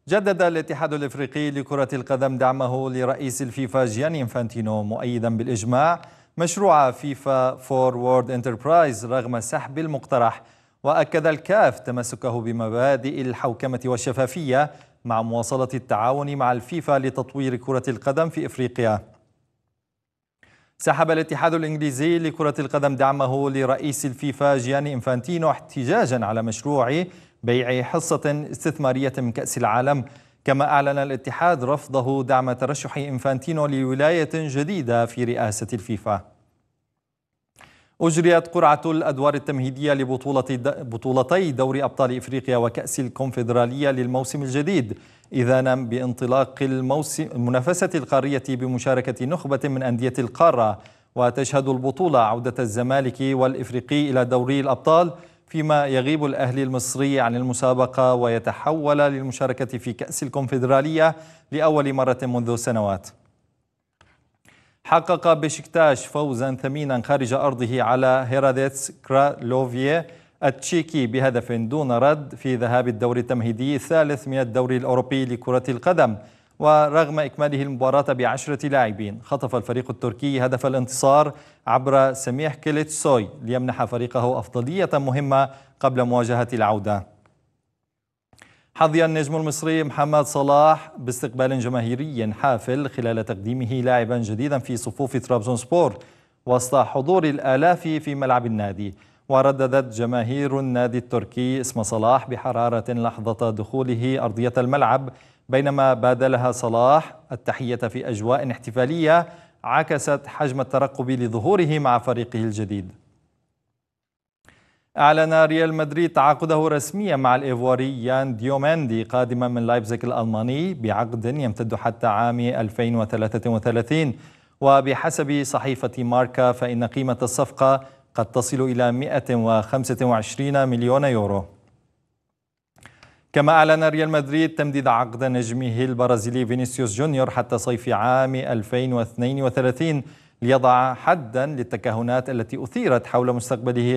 جدد الاتحاد الافريقي لكرة القدم دعمه لرئيس الفيفا جياني انفانتينو، مؤيدا بالإجماع مشروع فيفا فورورد انتربرايز رغم سحب المقترح. وأكد الكاف تمسكه بمبادئ الحوكمة والشفافية مع مواصلة التعاون مع الفيفا لتطوير كرة القدم في إفريقيا. سحب الاتحاد الإنجليزي لكرة القدم دعمه لرئيس الفيفا جياني انفانتينو احتجاجا على مشروع بيع حصة استثمارية من كأس العالم. كما أعلن الاتحاد رفضه دعم ترشح انفانتينو لولاية جديدة في رئاسة الفيفا. أجريت قرعة الأدوار التمهيدية لبطولتي دوري أبطال إفريقيا وكأس الكونفدرالية للموسم الجديد، إذانا بانطلاق المنافسة القارية بمشاركة نخبة من أندية القارة. وتشهد البطولة عودة الزمالك والإفريقي إلى دوري الأبطال، فيما يغيب الأهلي المصري عن المسابقة ويتحول للمشاركة في كأس الكونفدرالية لأول مرة منذ سنوات. حقق بشكتاش فوزا ثمينا خارج أرضه على هيراديتس كرالوفيه التشيكي بهدف دون رد في ذهاب الدور التمهيدي الثالث من الدوري الأوروبي لكرة القدم. ورغم إكماله المباراة ب10 لاعبين، خطف الفريق التركي هدف الانتصار عبر سميح كيليتسوي ليمنح فريقه أفضلية مهمة قبل مواجهة العودة. حظي النجم المصري محمد صلاح باستقبال جماهيري حافل خلال تقديمه لاعبا جديدا في صفوف طرابزونسبور وسط حضور الآلاف في ملعب النادي. ورددت جماهير النادي التركي اسم صلاح بحرارة لحظة دخوله أرضية الملعب، بينما بادلها صلاح التحية في أجواء احتفالية عكست حجم الترقب لظهوره مع فريقه الجديد. أعلن ريال مدريد تعاقده رسميا مع الإيفواري يان ديوميندي قادما من لايبزيغ الألماني بعقد يمتد حتى عام 2033. وبحسب صحيفة ماركا فإن قيمة الصفقة قد تصل إلى 125 مليون يورو. كما أعلن ريال مدريد تمديد عقد نجمه البرازيلي فينيسيوس جونيور حتى صيف عام 2032 ليضع حدا للتكهنات التي أثيرت حول مستقبله